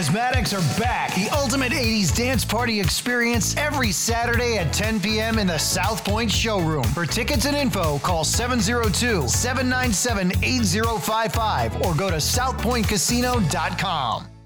Charismatics are back. The ultimate 80s dance party experience every Saturday at 10 p.m. in the South Point showroom. For tickets and info, call 702-797-8055 or go to southpointcasino.com.